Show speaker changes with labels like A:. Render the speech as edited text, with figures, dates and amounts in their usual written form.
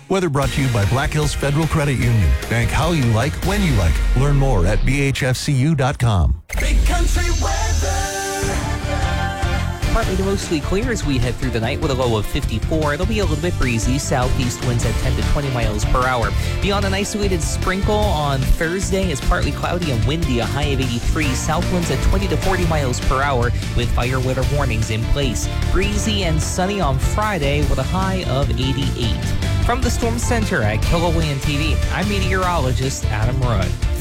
A: Weather brought to you by Black Hills Federal Credit Union. Bank how you like, when you like. Learn more at bhfcu.com.
B: Big Country weather.
C: Partly to mostly clear as we head through the night with a low of 54. It'll be a little bit breezy. Southeast winds at 10 to 20 miles per hour. Beyond an isolated sprinkle on Thursday, it's partly cloudy and windy, a high of 83. South winds at 20 to 40 miles per hour with fire weather warnings in place. Breezy and sunny on Friday with a high of 88. From the Storm Center at Kilauea TV, I'm meteorologist Adam Rudd.